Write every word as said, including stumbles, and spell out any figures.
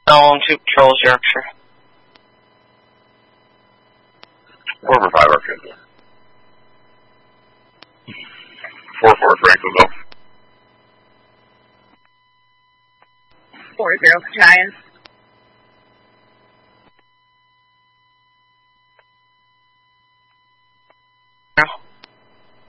No, two patrols, Yorkshire. Four for five, Arkansas. Four four, Franklinville. Four zero, Battalion.